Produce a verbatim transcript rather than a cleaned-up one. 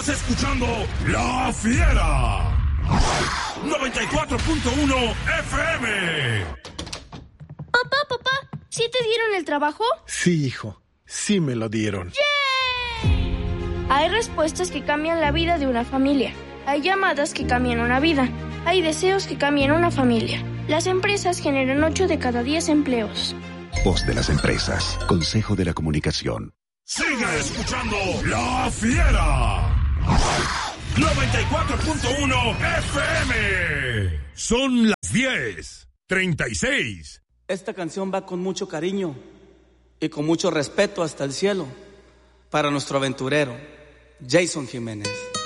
Estás escuchando La Fiera noventa y cuatro punto uno F M. Papá, papá, ¿sí te dieron el trabajo? Sí, hijo, sí me lo dieron. ¡Yay! Hay respuestas que cambian la vida de una familia. Hay llamadas que cambian una vida. Hay deseos que cambian una familia. Las empresas generan ocho de cada diez empleos. Voz de las empresas. Consejo de la Comunicación. Sigue escuchando La Fiera noventa y cuatro punto uno F M. Son las diez treinta y seis. Esta canción va con mucho cariño y con mucho respeto hasta el cielo para nuestro aventurero, Jason Jiménez.